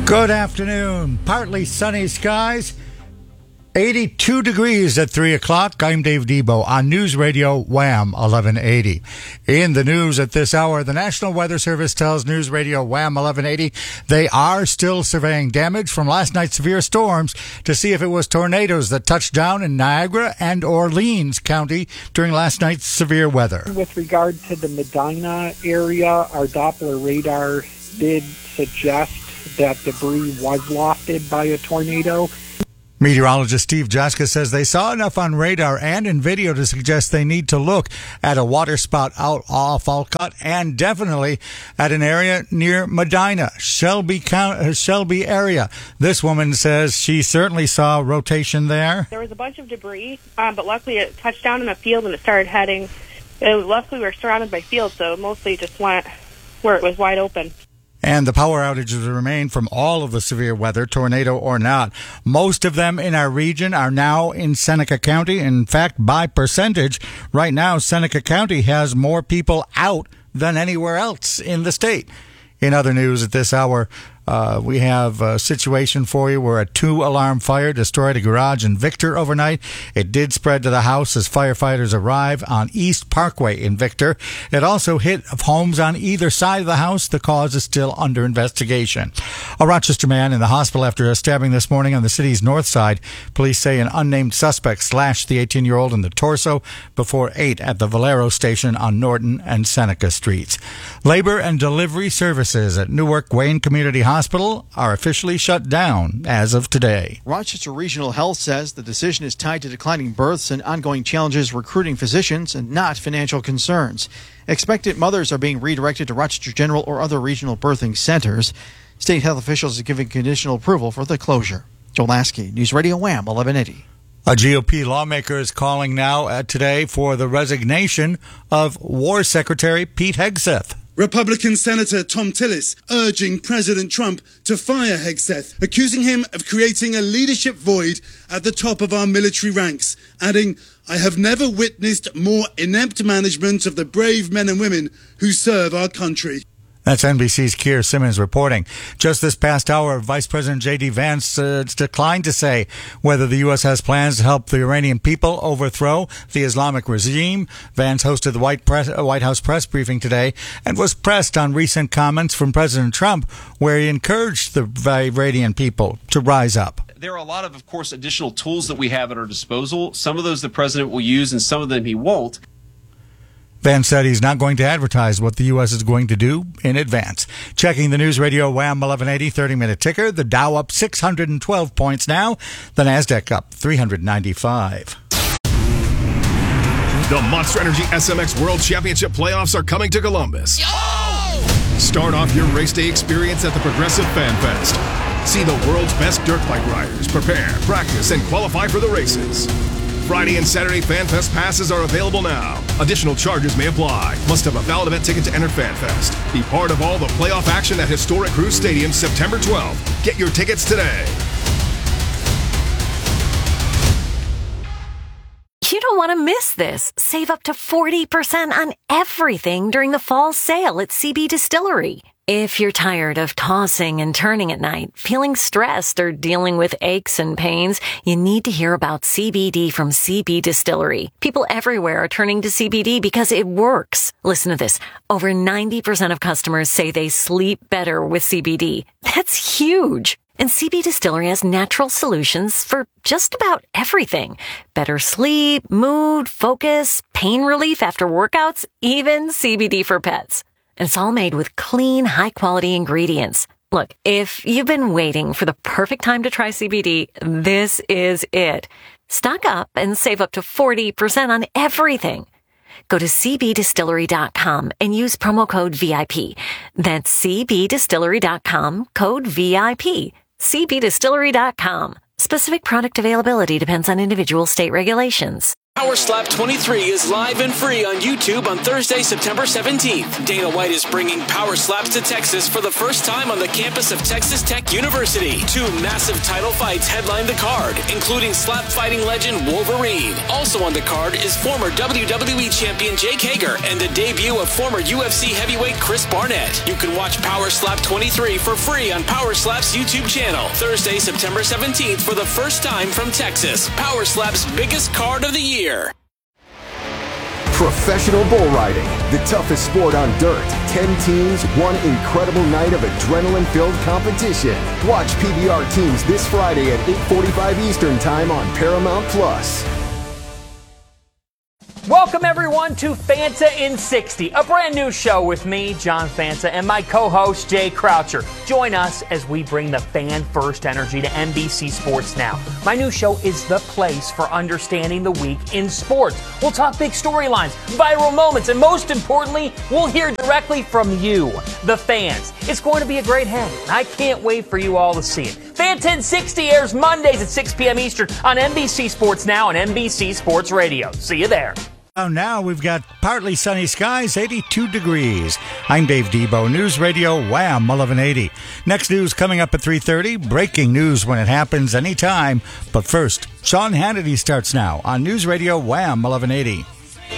Good afternoon. Partly sunny skies. 82 degrees at 3 o'clock. I'm Dave Debo on News Radio Wham 1180. In the news at this hour, the National Weather Service tells News Radio Wham 1180 they are still surveying damage from last night's severe storms to see if it was tornadoes that touched down in Niagara and Orleans County during last night's severe weather. With regard to the Medina area, our Doppler radar did suggest that debris was lofted by a tornado. Meteorologist Steve Jaska says they saw enough on radar and in video to suggest they need to look at a water spout out off Alcott and definitely at an area near Medina, Shelby area. This woman says she certainly saw rotation there. There was a bunch of debris, but luckily it touched down in a field and it started heading. Luckily we were surrounded by fields, so it mostly just went where it was wide open. And the power outages remain from all of the severe weather, tornado or not. Most of them in our region are now in Seneca County. In fact, by percentage, right now, Seneca County has more people out than anywhere else in the state. In other news at this hour, we have a situation for you where a 2-alarm fire destroyed a garage in Victor overnight. It did spread to the house as firefighters arrive on East Parkway in Victor. It also hit homes on either side of the house. The cause is still under investigation. A Rochester man in the hospital after a stabbing this morning on the city's north side. Police say an unnamed suspect slashed the 18-year-old in the torso before 8 at the Valero station on Norton and Seneca streets. Labor and delivery services at Newark Wayne Community Hospital are officially shut down as of today. Rochester Regional Health says the decision is tied to declining births and ongoing challenges recruiting physicians and not financial concerns. Expectant mothers are being redirected to Rochester General or other regional birthing centers. State health officials are giving conditional approval for the closure. Joel Lasky, News Radio Wham 1180. A GOP lawmaker is calling now today for the resignation of War Secretary Pete Hegseth. Republican Senator Tom Tillis urging President Trump to fire Hegseth, accusing him of creating a leadership void at the top of our military ranks, adding, "I have never witnessed more inept management of the brave men and women who serve our country." That's NBC's Keir Simmons reporting. Just this past hour, Vice President J.D. Vance declined to say whether the U.S. has plans to help the Iranian people overthrow the Islamic regime. Vance hosted the White House press briefing today and was pressed on recent comments from President Trump where he encouraged the Iranian people to rise up. There are a lot of course, additional tools that we have at our disposal. Some of those the president will use and some of them he won't. Vance said he's not going to advertise what the U.S. is going to do in advance. Checking the News Radio Wham 1180 30-minute ticker. The Dow up 612 points now. The NASDAQ up 395. The Monster Energy SMX World Championship playoffs are coming to Columbus. Start off your race day experience at the Progressive Fan Fest. See the world's best dirt bike riders prepare, practice, and qualify for the races. Friday and Saturday FanFest passes are available now. Additional charges may apply. Must have a valid event ticket to enter FanFest. Be part of all the playoff action at historic Cruz Stadium September 12th. Get your tickets today. You don't want to miss this. Save up to 40% on everything during the fall sale at CB Distillery. If you're tired of tossing and turning at night, feeling stressed, or dealing with aches and pains, you need to hear about CBD from CB Distillery. People everywhere are turning to CBD because it works. Listen to this. Over 90% of customers say they sleep better with CBD. That's huge. And CB Distillery has natural solutions for just about everything. Better sleep, mood, focus, pain relief after workouts, even CBD for pets. And it's all made with clean, high-quality ingredients. Look, if you've been waiting for the perfect time to try CBD, this is it. Stock up and save up to 40% on everything. Go to cbdistillery.com and use promo code VIP. That's cbdistillery.com, code VIP. cbdistillery.com. Specific product availability depends on individual state regulations. Power Slap 23 is live and free on YouTube on Thursday, September 17th. Dana White is bringing Power Slaps to Texas for the first time on the campus of Texas Tech University. 2 massive title fights headline the card, including slap fighting legend Wolverine. Also on the card is former WWE champion Jake Hager and the debut of former UFC heavyweight Chris Barnett. You can watch Power Slap 23 for free on Power Slap's YouTube channel. Thursday, September 17th for the first time from Texas. Power Slap's biggest card of the year. Professional bull riding, the toughest sport on dirt. 10 teams, one incredible night of adrenaline-filled competition. Watch PBR teams this Friday at 8:45 Eastern Time on Paramount Plus. Welcome, everyone, to Fanta in 60, a brand new show with me, John Fanta, and my co-host, Jay Croucher. Join us as we bring the fan-first energy to NBC Sports Now. My new show is the place for understanding the week in sports. We'll talk big storylines, viral moments, and most importantly, we'll hear directly from you, the fans. It's going to be a great hang, and I can't wait for you all to see it. Fanta in 60 airs Mondays at 6 p.m. Eastern on NBC Sports Now and NBC Sports Radio. See you there. Now we've got partly sunny skies, 82 degrees. I'm Dave Debo, News Radio Wham 1180. Next news coming up at 3:30. Breaking news when it happens anytime. But first, Sean Hannity starts now on News Radio Wham 1180.